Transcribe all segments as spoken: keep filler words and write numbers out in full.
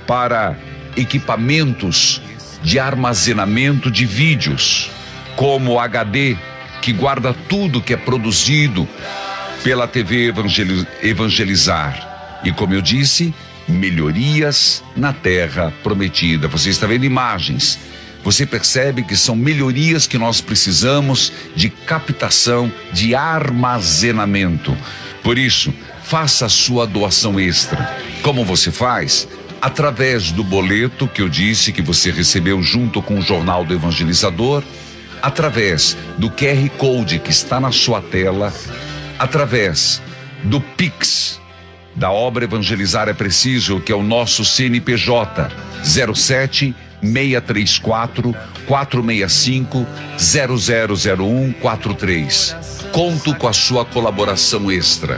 para equipamentos de armazenamento de vídeos, como o H D, que guarda tudo que é produzido pela T V Evangeliz- Evangelizar. E como eu disse, melhorias na terra prometida. Você está vendo imagens. Você percebe que são melhorias que nós precisamos de captação, de armazenamento. Por isso, faça a sua doação extra. Como você faz? Através do boleto que eu disse que você recebeu junto com o Jornal do Evangelizador, através do Q R Code que está na sua tela, através do Pix da Obra Evangelizar é Preciso, que é o nosso C N P J zero sete seis três quatro, quatro seis cinco, zero zero zero um quatro três. Conto com a sua colaboração extra.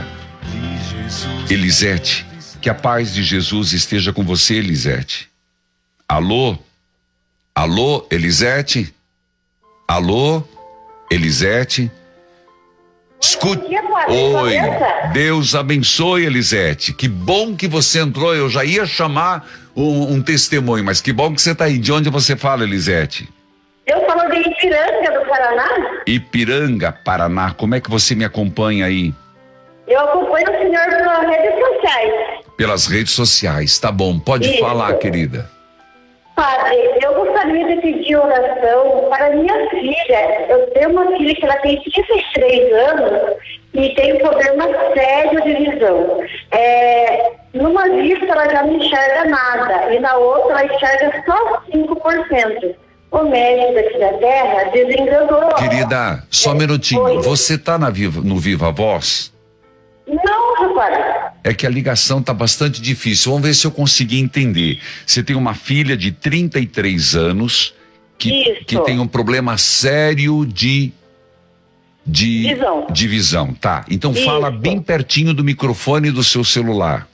Elisete, que a paz de Jesus esteja com você, Elisete. Alô? Alô, Elisete? Alô, Elisete? Escute. Oi, Deus abençoe, Elisete. Que bom que você entrou. Eu já ia chamar um, um testemunho, mas que bom que você está aí. De onde você fala, Elisete? Eu falo de Ipiranga, do Paraná. Ipiranga, Paraná. Como é que você me acompanha aí? Eu acompanho o senhor pelas redes sociais. Pelas redes sociais, tá bom. Pode Isso. falar, querida. Padre, eu gostaria de pedir oração para minha filha. Eu tenho uma filha que ela tem trinta e três anos e tem um problema sério de visão. É, numa vista ela já não enxerga nada e na outra ela enxerga só cinco por cento. O médico aqui da Terra desenganou. Querida, só um minutinho. Oi. Você tá na Viva, no Viva Voz? Não, rapaz. É que a ligação tá bastante difícil. Vamos ver se eu consegui entender. Você tem uma filha de trinta e três anos que, Isso. que tem um problema sério de de Visão. de visão, tá? Então fala Isso. bem pertinho do microfone do seu celular.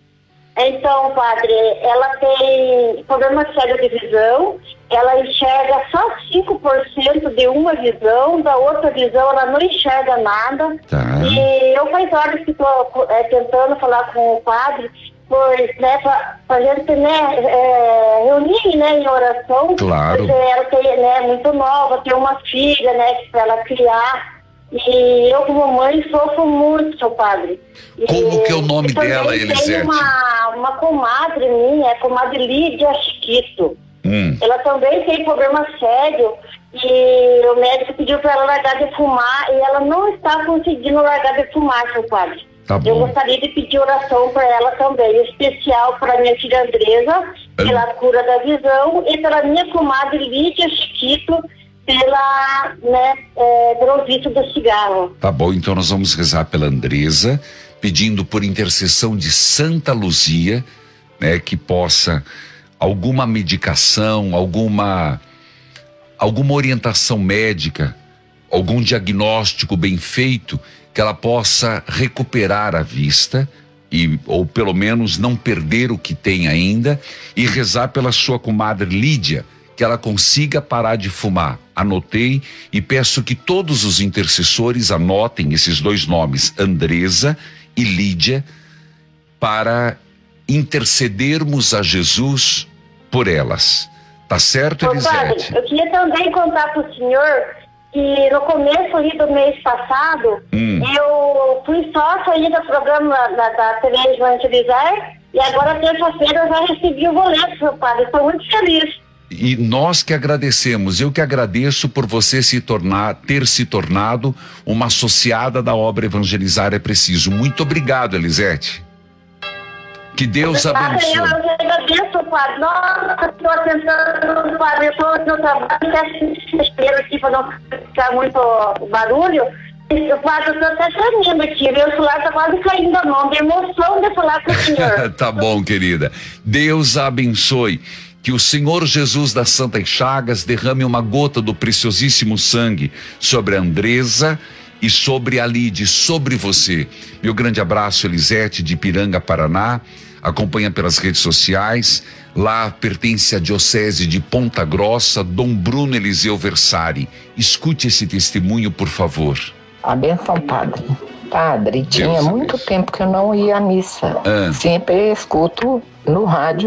Então, padre, ela tem problema sério de visão, ela enxerga só cinco por cento de uma visão, da outra visão ela não enxerga nada. Tá. E eu faz horas que estou é, tentando falar com o padre, pois, né, pra, pra gente, né, é, reunir, né, em oração. Claro. Porque ela tem, né, muito nova, tem uma filha, né, pra ela criar. E eu, como mãe, sofro muito, seu padre. E, Como que é o nome e também dela, tem Elisete? uma, uma comadre minha, a comadre Lídia Chiquito. Hum. Ela também tem problema sério e o médico pediu para ela largar de fumar e ela não está conseguindo largar de fumar, seu padre. Tá bom. Eu gostaria de pedir oração para ela também, em especial para minha filha Andresa, pela cura da visão, e pela minha comadre Lídia Chiquito, pela, né, é, pelo vício do cigarro. Tá bom, então nós vamos rezar pela Andresa, pedindo por intercessão de Santa Luzia, né, que possa alguma medicação, alguma alguma orientação médica, algum diagnóstico bem feito, que ela possa recuperar a vista e ou pelo menos não perder o que tem ainda, e rezar pela sua comadre Lídia, que ela consiga parar de fumar. Anotei e peço que todos os intercessores anotem esses dois nomes, Andresa e Lídia, para intercedermos a Jesus por elas. Tá certo, Ô, Elisete? padre, eu queria também contar para o senhor que no começo ali do mês passado, Hum. eu fui sócia aí do programa da, da T V Evangelizar e agora terça-feira eu já recebi o boleto, seu padre. Estou muito feliz. E nós que agradecemos, eu que agradeço por você se tornar, ter se tornado uma associada da Obra Evangelizar é Preciso. Muito obrigado, Elisete. Que Deus abençoe. Eu agradeço, padre. Nossa, estou tentando, padre, eu estou no trabalho, espero aqui para não ficar muito barulho. O padre, eu estou até tremendo aqui, meu celular está quase caindo a mão, de emoção de falar com o senhor. Tá bom, querida. Deus a abençoe. Que o Senhor Jesus das Santas Chagas derrame uma gota do preciosíssimo sangue sobre a Andresa e sobre a Lide, sobre você. Meu grande abraço, Elisete, de Ipiranga, Paraná. Acompanha pelas redes sociais. Lá pertence à Diocese de Ponta Grossa, Dom Bruno Eliseu Versari. Escute esse testemunho, por favor. A benção, padre. Padre, tinha Deus muito abençoe. tempo que eu não ia à missa. Ah. Sempre escuto no rádio